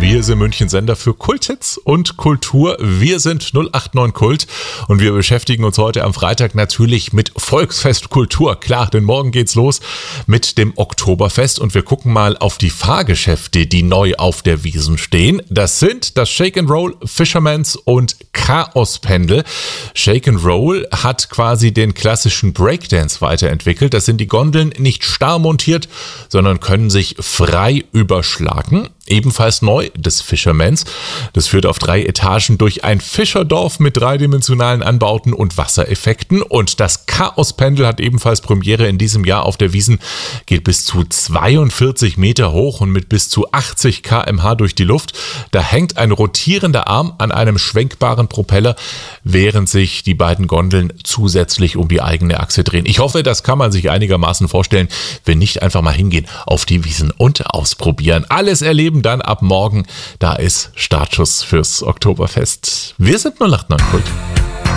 Wir sind München Sender für Kulthits und Kultur. Wir sind 089 Kult und wir beschäftigen uns heute am Freitag natürlich mit Volksfestkultur. Klar, denn morgen geht's los mit dem Oktoberfest und wir gucken mal auf die Fahrgeschäfte, die neu auf der Wiesn stehen. Das sind das Shake and Roll, Fisherman's und Chaospendel. Shake and Roll hat quasi den klassischen Breakdance weiterentwickelt. Das sind die Gondeln nicht starr montiert, sondern können sich frei überschlagen. Ebenfalls neu des Fisherman's. Das führt auf 3 Etagen durch ein Fischerdorf mit dreidimensionalen Anbauten und Wassereffekten. Und das Chaospendel hat ebenfalls Premiere in diesem Jahr auf der Wiesn, geht bis zu 42 Meter hoch und mit bis zu 80 km/h durch die Luft. Da hängt ein rotierender Arm an einem schwenkbaren Propeller, während sich die beiden Gondeln zusätzlich um die eigene Achse drehen. Ich hoffe, das kann man sich einigermaßen vorstellen. Wenn nicht, einfach mal hingehen auf die Wiesn und ausprobieren. Alles erleben dann ab morgen. Da ist Startschuss fürs Oktoberfest. Wir sind 089 Kult.